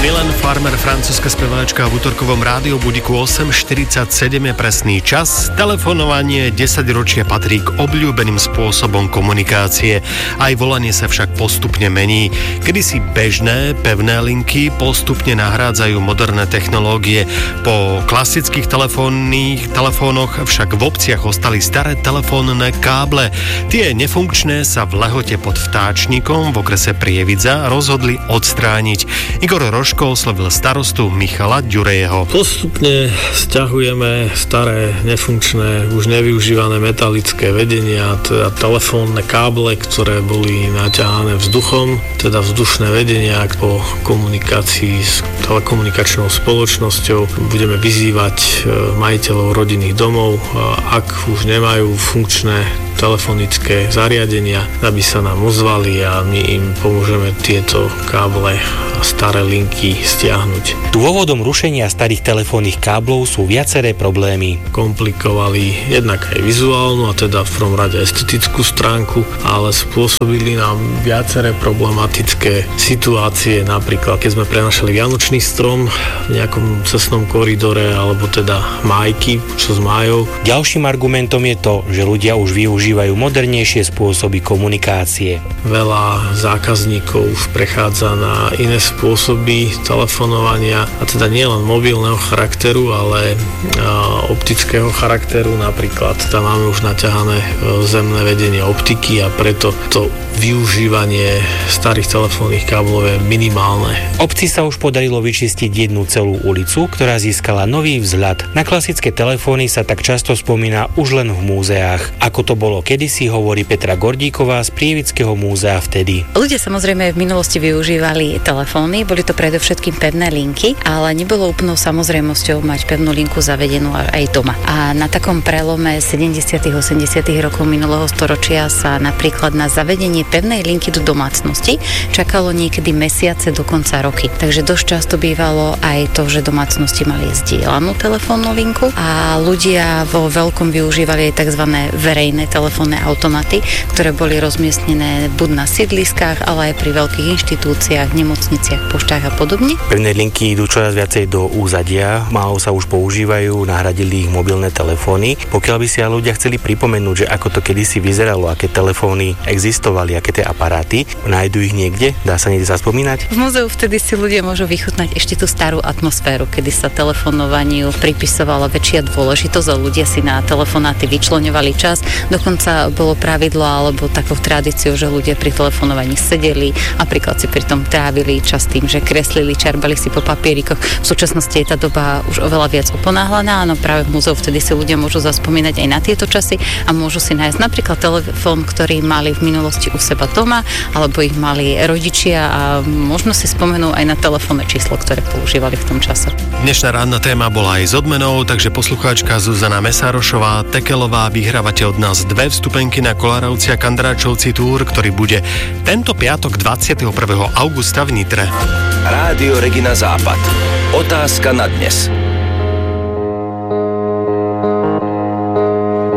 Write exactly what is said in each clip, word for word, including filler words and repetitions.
Milan Farmer, francúzska speváčka, v útorkovom rádiu budíku osem štyridsaťsedem je presný čas. Telefonovanie desaťročia patrí k obľúbeným spôsobom komunikácie. Aj volanie sa však postupne mení. Kedysi bežné, pevné linky postupne nahrádzajú moderné technológie. Po klasických telefónnych telefónoch však v obciach ostali staré telefónne káble. Tie nefunkčné sa v Lehote pod Vtáčnikom v okrese Prievidza rozhodli odstrániť. Igor Rožko oslovil starostu Michala Ďurejeho. Postupne sťahujeme staré, nefunkčné, už nevyužívané metalické vedenia, teda telefónne káble, ktoré boli naťahané vzduchom, teda vzdušné vedenia. Po komunikácii s telekomunikačnou spoločnosťou budeme vyzývať majiteľov rodinných domov, ak už nemajú funkčné telefonické zariadenia, aby sa nám ozvali a my im pomôžeme tieto káble a staré linky stiahnuť. Dôvodom rušenia starých telefónnych káblov sú viaceré problémy. Komplikovali jednak aj vizuálnu, a teda v prvom rade estetickú stránku, ale spôsobili nám viaceré problematické situácie, napríklad keď sme prenašali vianočný strom v nejakom cestnom koridore, alebo teda májky počas májov. Ďalším argumentom je to, že ľudia už využívajú modernejšie spôsoby komunikácie. Veľa zákazníkov už prechádza na iné spôsoby telefonovania, a teda nielen mobilného charakteru, ale optického charakteru. Napríklad tam máme už naťahané zemné vedenie optiky a preto to využívanie starých telefónnych káblov je minimálne. Obci sa už podarilo vyčistiť jednu celú ulicu, ktorá získala nový vzhľad. Na klasické telefóny sa tak často spomína už len v múzeách. Ako to bolo kedysi, hovorí Petra Gordíková z Prievidského múzea vtedy. Ľudia samozrejme v minulosti využívali telefóny, boli to predovšetkým pevné linky, ale nebolo úplnou samozrejmosťou mať pevnú linku zavedenú aj doma. A na takom prelome sedemdesiatych osemdesiatych rokov minulého storočia sa napríklad na zavedenie pevnej linky do domácnosti čakalo niekedy mesiace, dokonca roky. Takže dosť často bývalo aj to, že domácnosti mali zdieľanú telefónnu linku a ľudia vo veľkom využívali aj tzv. Verejné telefónne automaty, ktoré boli rozmiestnené buď na sídliskách, ale aj pri veľkých inštitúciách, nemocniciach, poštách a podobne. Pevné linky idú čoraz viacej do úzadia, málo sa už používajú, nahradili ich mobilné telefóny. Pokiaľ by si ale ľudia chceli pripomenúť, že ako to kedysi vyzeralo, aké telefóny existovali, aké tie aparáty, nájdu ich niekde? Dá sa niekde zaspomínať? V múzeu vtedy si ľudia môžu vychutnať ešte tú starú atmosféru, kedy sa telefonovaniu pripisovala väčšia dôležitosť a ľudia si na telefonáty vyčleňovali čas. Dokonca bolo pravidlo alebo takou tradíciou, že ľudia pri telefonovaní sedeli, napríklad si pri tom trávili čas tým, že kreslili, čarbali si po papierikoch. V súčasnosti je tá doba už oveľa viac uponáhlaná, no práve v múzeu vtedy si ľudia môžu zaspomínať aj na tieto časy a môžu si nájsť napríklad telefón, ktorý mali v minulosti u seba doma, alebo ich mali rodičia a možno si spomenú aj na telefónne číslo, ktoré používali v tom čase. Dnešná ranná téma bola aj s odmenou, takže poslucháčka Zuzana Mesárošová Tekelová vyhrávate od nás dve vstupenky na Kolárovci a Kandráčovci túr, ktorý bude tento piatok dvadsiateho prvého augusta v Nitre. Rádio Regina Západ. Otázka na dnes.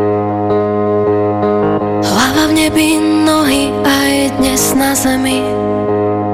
Hlava v nebi, nohy aj dnes na zemi.